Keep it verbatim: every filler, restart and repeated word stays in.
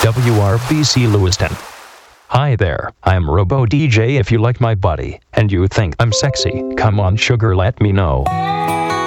W R B C Lewiston. Hi there, I'm Robo D J. If you like my body, and you think I'm sexy, come on sugar, let me know.